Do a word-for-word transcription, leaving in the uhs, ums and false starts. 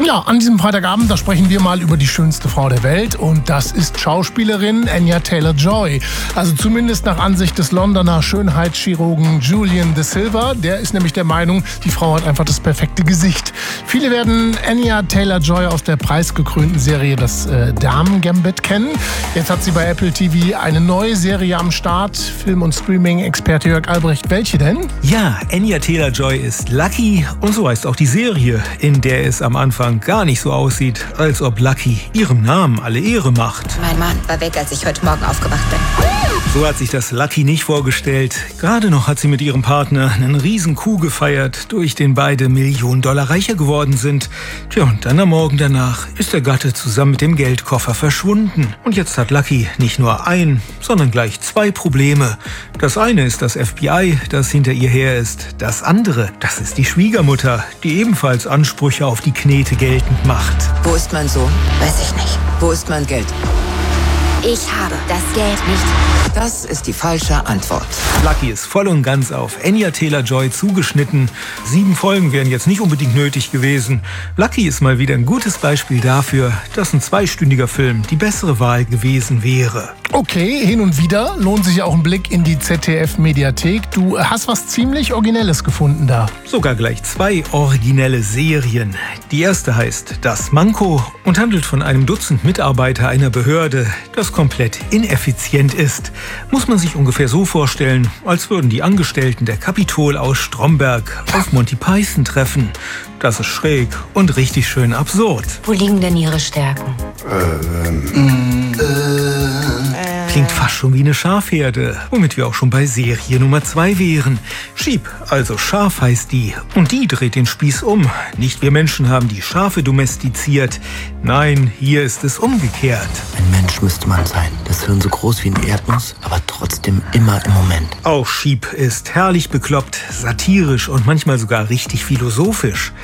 Ja, an diesem Freitagabend, da sprechen wir mal über die schönste Frau der Welt und das ist Schauspielerin Anya Taylor-Joy. Also zumindest nach Ansicht des Londoner Schönheitschirurgen Julian De Silva. Der ist nämlich der Meinung, die Frau hat einfach das perfekte Gesicht. Viele werden Anya Taylor-Joy aus der preisgekrönten Serie Das äh, Damen-Gambit kennen. Jetzt hat sie bei Apple T V eine neue Serie am Start. Film- und Streaming-Experte Jörg Albrecht, welche denn? Ja, Anya Taylor-Joy ist Lucky und so heißt auch die Serie, in der es am Anfang gar nicht so aussieht, als ob Lucky ihrem Namen alle Ehre macht. Mein Mann war weg, als ich heute Morgen aufgewacht bin. So hat sich das Lucky nicht vorgestellt. Gerade noch hat sie mit ihrem Partner einen riesen Coup gefeiert, durch den beide Millionen Dollar reicher geworden sind. Tja, und dann am Morgen danach ist der Gatte zusammen mit dem Geldkoffer verschwunden. Und jetzt hat Lucky nicht nur ein, sondern gleich zwei Probleme. Das eine ist das F B I, das hinter ihr her ist. Das andere, das ist die Schwiegermutter, die ebenfalls Ansprüche auf die Knete geltend macht. Wo ist mein Sohn? Weiß ich nicht. Wo ist mein Geld? Ich habe das Geld nicht. Das ist die falsche Antwort. Lucky ist voll und ganz auf Anya Taylor-Joy zugeschnitten. Sieben Folgen wären jetzt nicht unbedingt nötig gewesen. Lucky ist mal wieder ein gutes Beispiel dafür, dass ein zweistündiger Film die bessere Wahl gewesen wäre. Okay, hin und wieder lohnt sich auch ein Blick in die Z D F-Mediathek. Du hast was ziemlich Originelles gefunden da. Sogar gleich zwei originelle Serien. Die erste heißt Das Manko und handelt von einem Dutzend Mitarbeiter einer Behörde, das komplett ineffizient ist. Muss man sich ungefähr so vorstellen, als würden die Angestellten der Capitol aus Stromberg auf Monty Python treffen. Das ist schräg und richtig schön absurd. Wo liegen denn Ihre Stärken? Ähm, äh, Klingt fast schon wie eine Schafherde, womit wir auch schon bei Serie Nummer zwei wären. Sheep, also Schaf heißt die. Und die dreht den Spieß um. Nicht wir Menschen haben die Schafe domestiziert. Nein, hier ist es umgekehrt. Ein Mensch müsste man sein. Das Hirn so groß wie eine Erdnuss, aber trotzdem immer im Moment. Auch Sheep ist herrlich bekloppt, satirisch und manchmal sogar richtig philosophisch.